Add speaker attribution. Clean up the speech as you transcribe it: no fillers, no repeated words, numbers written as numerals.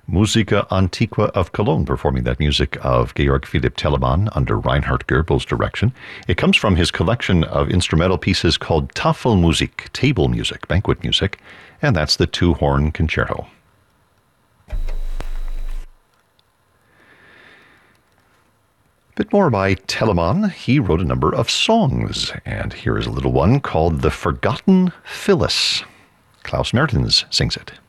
Speaker 1: Musica Antiqua of Cologne, performing that music of Georg Philipp Telemann under Reinhard Goebel's direction. It comes from his collection of instrumental pieces called Tafelmusik, table music, banquet music, and that's the two-horn concerto. Bit more by Telemann. He wrote a number of songs, and here is a little one called The Forgotten Phyllis. Klaus Mertens sings it.